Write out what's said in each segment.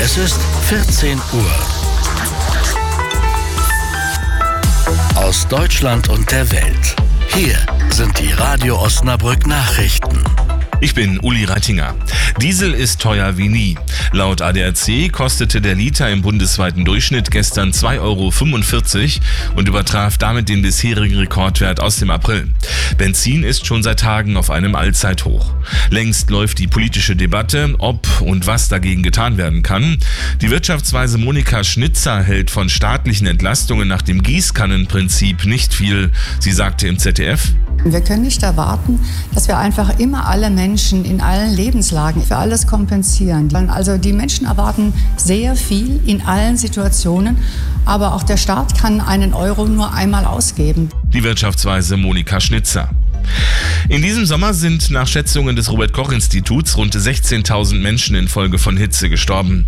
Es ist 14 Uhr. Aus Deutschland und der Welt. Hier sind die Radio Osnabrück Nachrichten. Ich bin Uli Reitinger. Diesel ist teuer wie nie. Laut ADAC kostete der Liter im bundesweiten Durchschnitt gestern 2,45 € und übertraf damit den bisherigen Rekordwert aus dem April. Benzin ist schon seit Tagen auf einem Allzeithoch. Längst läuft die politische Debatte, ob und was dagegen getan werden kann. Die Wirtschaftsweise Monika Schnitzer hält von staatlichen Entlastungen nach dem Gießkannenprinzip nicht viel. Sie sagte im ZDF: Wir können nicht erwarten, dass wir einfach immer alle Menschen in allen Lebenslagen für alles kompensieren. Also die Menschen erwarten sehr viel in allen Situationen, aber auch der Staat kann einen Euro nur einmal ausgeben. Die Wirtschaftsweise Monika Schnitzer. In diesem Sommer sind nach Schätzungen des Robert-Koch-Instituts rund 16.000 Menschen infolge von Hitze gestorben.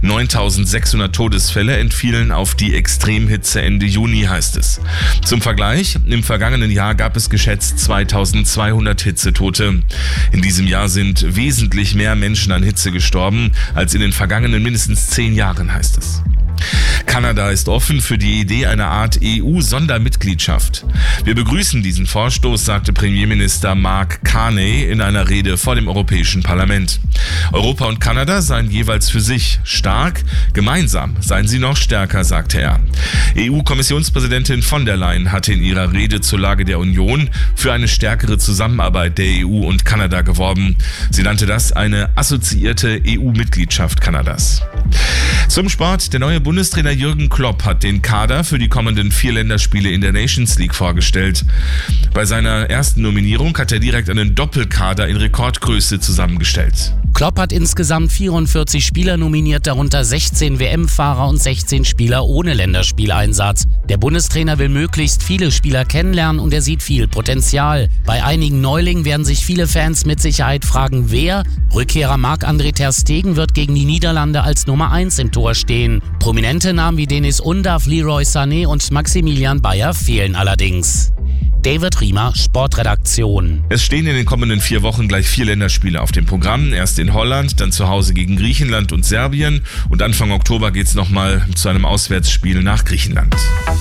9.600 Todesfälle entfielen auf die Extremhitze Ende Juni, heißt es. Zum Vergleich, im vergangenen Jahr gab es geschätzt 2.200 Hitzetote. In diesem Jahr sind wesentlich mehr Menschen an Hitze gestorben als in den vergangenen mindestens 10 Jahren, heißt es. Kanada ist offen für die Idee einer Art EU-Sondermitgliedschaft. Wir begrüßen diesen Vorstoß, sagte Premierminister Mark Carney in einer Rede vor dem Europäischen Parlament. Europa und Kanada seien jeweils für sich stark, gemeinsam seien sie noch stärker, sagte er. EU-Kommissionspräsidentin von der Leyen hatte in ihrer Rede zur Lage der Union für eine stärkere Zusammenarbeit der EU und Kanada geworben. Sie nannte das eine assoziierte EU-Mitgliedschaft Kanadas. Zum Sport. Der neue Bundestrainer Jürgen Klopp hat den Kader für die kommenden 4 Länderspiele in der Nations League vorgestellt. Bei seiner ersten Nominierung hat er direkt einen Doppelkader in Rekordgröße zusammengestellt. Klopp hat insgesamt 44 Spieler nominiert, darunter 16 WM-Fahrer und 16 Spieler ohne Länderspieleinsatz. Der Bundestrainer will möglichst viele Spieler kennenlernen und er sieht viel Potenzial. Bei einigen Neulingen werden sich viele Fans mit Sicherheit fragen, wer? Rückkehrer Marc-André ter Stegen wird gegen die Niederlande als Nummer 1 im Tor stehen. Prominente Namen wie Denis Undav, Leroy Sané und Maximilian Bayer fehlen allerdings. David Riemer, Sportredaktion. Es stehen in den kommenden 4 Wochen gleich 4 Länderspiele auf dem Programm. Erst in Holland, dann zu Hause gegen Griechenland und Serbien. Und Anfang Oktober geht es nochmal zu einem Auswärtsspiel nach Griechenland.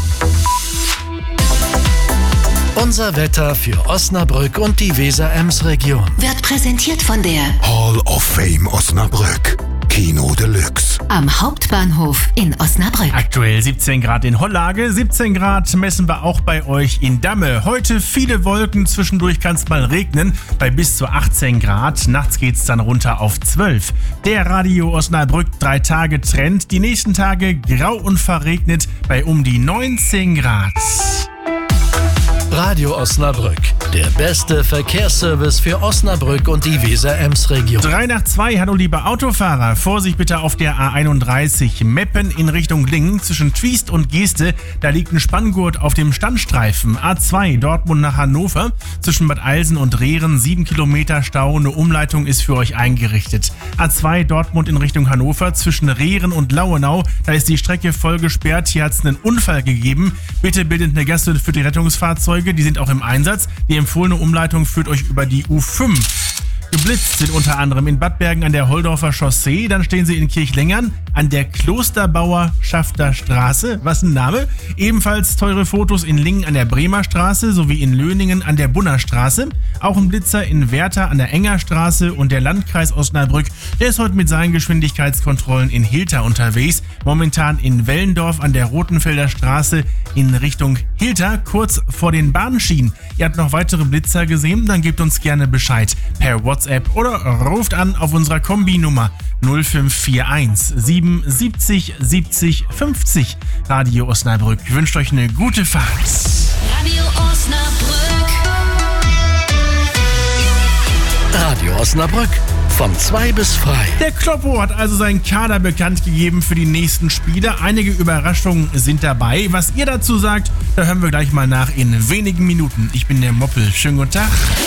Unser Wetter für Osnabrück und die Weser-Ems-Region Wird präsentiert von der Hall of Fame Osnabrück. Kino Deluxe. Am Hauptbahnhof in Osnabrück. Aktuell 17 Grad in Hollage, 17 Grad messen wir auch bei euch in Damme. Heute viele Wolken, zwischendurch kann es mal regnen, bei bis zu 18 Grad. Nachts geht's dann runter auf 12. Der Radio Osnabrück 3 Tage Trend. Die nächsten Tage grau und verregnet bei um die 19 Grad. Radio Osnabrück, der beste Verkehrsservice für Osnabrück und die Weser-Ems-Region. 3 nach 2, hallo liebe Autofahrer. Vorsicht bitte auf der A31 Meppen in Richtung Lingen zwischen Twiest und Geeste. Da liegt ein Spanngurt auf dem Standstreifen. A2 Dortmund nach Hannover zwischen Bad Eilsen und Rehren 7 Kilometer Stau. Eine Umleitung ist für euch eingerichtet. A2 Dortmund in Richtung Hannover zwischen Rehren und Lauenau. Da ist die Strecke voll gesperrt. Hier hat es einen Unfall gegeben. Bitte bildet eine Gasse für die Rettungsfahrzeuge. Die sind auch im Einsatz. Die empfohlene Umleitung führt euch über die U5. Geblitzt sind unter anderem in Bad Bergen an der Holdorfer Chaussee, dann stehen sie in Kirchlengern an der Klosterbauer Schafter Straße, was ein Name, ebenfalls teure Fotos in Lingen an der Bremer Straße sowie in Löningen an der Bunner Straße, auch ein Blitzer in Werther an der Enger Straße und der Landkreis Osnabrück, der ist heute mit seinen Geschwindigkeitskontrollen in Hilter unterwegs, momentan in Wellendorf an der Rotenfelder Straße in Richtung Hilter, kurz vor den Bahnschienen. Ihr habt noch weitere Blitzer gesehen, dann gebt uns gerne Bescheid per WhatsApp oder ruft an auf unserer Kombi-Nummer 0541 77 70 50. Radio Osnabrück wünscht euch eine gute Fahrt. Radio Osnabrück. Radio Osnabrück, von 2 bis frei. Der Kloppo hat also seinen Kader bekannt gegeben für die nächsten Spiele. Einige Überraschungen sind dabei. Was ihr dazu sagt, da hören wir gleich mal nach in wenigen Minuten. Ich bin der Moppel. Schönen guten Tag.